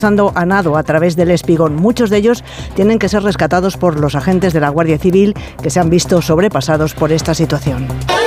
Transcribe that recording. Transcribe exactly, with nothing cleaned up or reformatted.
pasando a nado a través del espigón. Muchos de ellos tienen que ser rescatados por los agentes de la Guardia Civil que se han visto sobrepasados por esta situación.